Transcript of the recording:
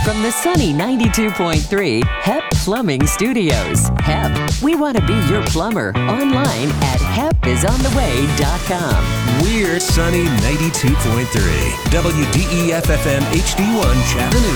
from the sunny 92.3 HEP Plumbing Studios. HEP, we want to be your plumber. Online at hepisontheway.com. We're sunny 92.3 WDEF FM HD1 Chattanooga.